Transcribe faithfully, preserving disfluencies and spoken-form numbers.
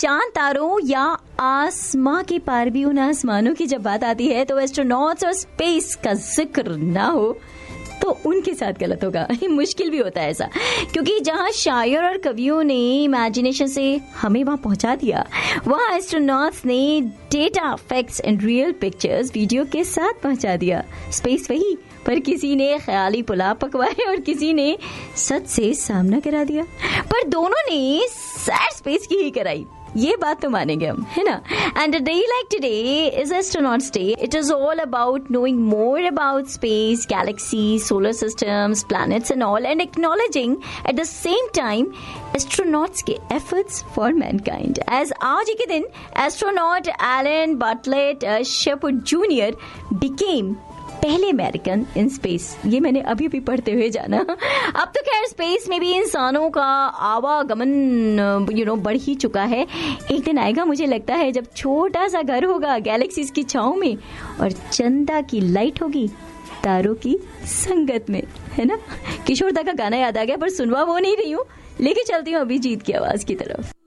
चांद तारों या आसमां के पार भी उन आसमानों की जब बात आती है तो एस्ट्रोनॉट्स और स्पेस का जिक्र ना हो तो उनके साथ गलत होगा। मुश्किल भी होता है ऐसा, क्योंकि जहां शायर और कवियों ने इमेजिनेशन से हमें वहां पहुंचा दिया, वहां एस्ट्रोनॉट्स ने data, facts and real pictures video के साथ पहुंचा दिया। स्पेस वही, पर किसी ने ख्याली पुलाव पकवाए और किसी ने सच से सामना करा दिया, पर दोनों ने सैर स्पेस की ही कराई। ये बात तो मानेंगे हम, है ना। And a day like today is astronauts day. It is all about knowing more about space, Galaxy, solar systems, planets and all, and acknowledging at the same time astronauts के एफर्ट्स फॉर मैनकाइंड। एज आज के दिन astronaut Elon बटलेट shepherd junior became पहले American in space. ये मैंने अभी भी पढ़ते हुए जाना। अब तो खैर स्पेस में भी इंसानों का आवागमन यू नो बढ़ ही चुका है। एक दिन आएगा, मुझे लगता है, जब छोटा सा घर होगा गैलेक्सीज की छांव में और चंदा की लाइट होगी तारों की संगत में, है ना। किशोर दा का गाना याद आ गया, पर सुनवा वो नहीं रही हूँ, लेके चलती हूँ अभी जीत की आवाज की तरफ।